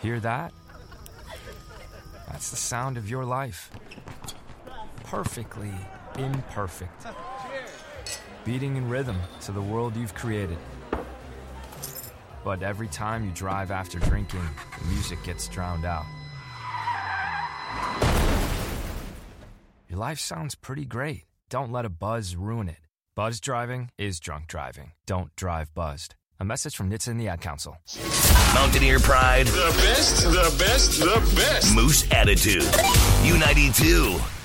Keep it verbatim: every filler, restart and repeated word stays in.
Hear that? That's the sound of your life. Perfectly imperfect. Beating in rhythm to the world you've created. But every time you drive after drinking, the music gets drowned out. Your life sounds pretty great. Don't let a buzz ruin it. Buzz driving is drunk driving. Don't drive buzzed. A message from N H T S A and the Ad Council. Mountaineer Pride. The best, the best, the best. Moose Attitude. U ninety-two.